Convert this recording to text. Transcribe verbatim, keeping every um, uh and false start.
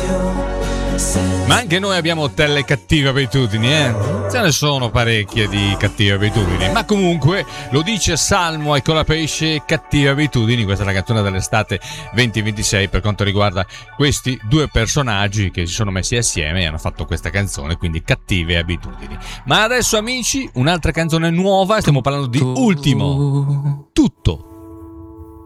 Ma anche noi abbiamo delle cattive abitudini, eh? Ce ne sono parecchie di cattive abitudini. Ma comunque lo dice Salmo e Colapesce, cattive abitudini. Questa è la canzone dell'estate venti ventisei per quanto riguarda questi due personaggi che si sono messi assieme e hanno fatto questa canzone, quindi cattive abitudini. Ma adesso amici, un'altra canzone nuova, stiamo parlando di Ultimo. Tutto